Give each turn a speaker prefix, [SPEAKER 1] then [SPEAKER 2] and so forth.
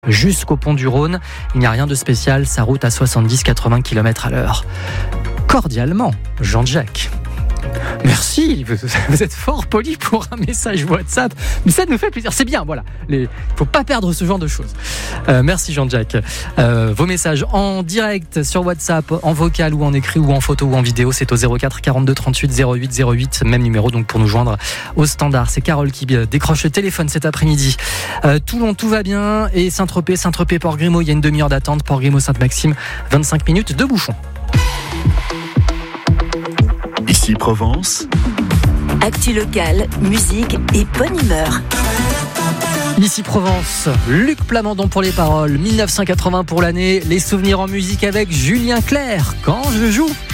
[SPEAKER 1] jusqu'au pont du Rhône. Il n'y a rien de spécial, ça route à 70-80 km/h. Cordialement, Jean-Jacques. Merci, vous êtes fort poli pour un message WhatsApp, mais ça nous fait plaisir, c'est bien, voilà. Il ne faut pas perdre ce genre de choses. Merci Jean-Jacques. Vos messages en direct sur WhatsApp, en vocal ou en écrit ou en photo ou en vidéo, c'est au 04 42 38 08 08, même numéro donc pour nous joindre au standard. C'est Carole qui décroche le téléphone cet après-midi. Toulon, tout va bien, et Saint-Tropez, Port-Grimaud, il y a une demi-heure d'attente, Port-Grimaud, Sainte-Maxime, 25 minutes de bouchon.
[SPEAKER 2] Ici Provence.
[SPEAKER 3] Actu locale, musique et bonne humeur.
[SPEAKER 1] Ici Provence, Luc Plamondon pour les paroles, 1980 pour l'année, les souvenirs en musique avec Julien Clerc, Quand je joue.